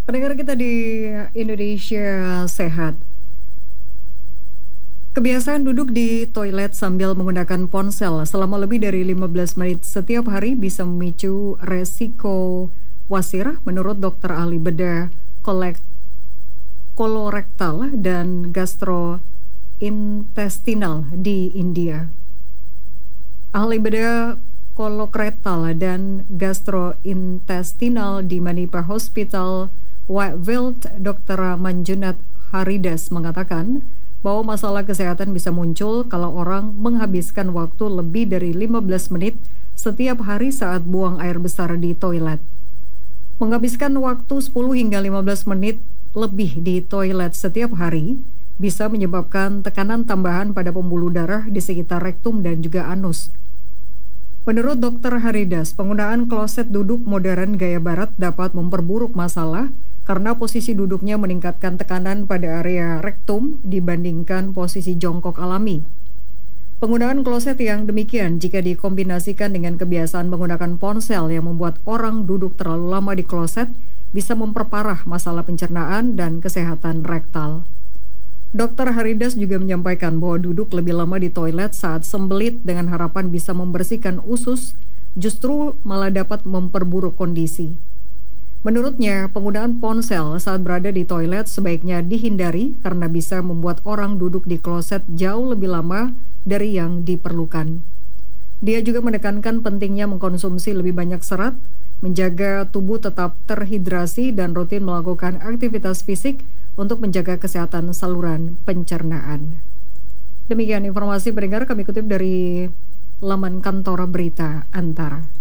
Pendengar kita di Indonesia Sehat. Kebiasaan duduk di toilet sambil menggunakan ponsel selama lebih dari 15 menit setiap hari bisa memicu resiko wasir menurut dokter ahli bedah kolorektal dan gastrointestinal di India. Ahli bedah kolorektal dan gastrointestinal di Manipur Hospital Whitefield, Dr. Manjunat Haridas mengatakan bahwa masalah kesehatan bisa muncul kalau orang menghabiskan waktu lebih dari 15 menit setiap hari saat buang air besar di toilet. Menghabiskan waktu 10 hingga 15 menit lebih di toilet setiap hari bisa menyebabkan tekanan tambahan pada pembuluh darah di sekitar rektum dan juga anus. Menurut Dr. Haridas, penggunaan kloset duduk modern gaya barat dapat memperburuk masalah karena posisi duduknya meningkatkan tekanan pada area rektum dibandingkan posisi jongkok alami. Penggunaan kloset yang demikian jika dikombinasikan dengan kebiasaan menggunakan ponsel yang membuat orang duduk terlalu lama di kloset bisa memperparah masalah pencernaan dan kesehatan rektal. Dr. Haridas juga menyampaikan bahwa duduk lebih lama di toilet saat sembelit dengan harapan bisa membersihkan usus justru malah dapat memperburuk kondisi. Menurutnya, penggunaan ponsel saat berada di toilet sebaiknya dihindari karena bisa membuat orang duduk di kloset jauh lebih lama dari yang diperlukan. Dia juga menekankan pentingnya mengkonsumsi lebih banyak serat, menjaga tubuh tetap terhidrasi dan rutin melakukan aktivitas fisik untuk menjaga kesehatan saluran pencernaan. Demikian informasi pendengar kami kutip dari laman kantor berita Antara.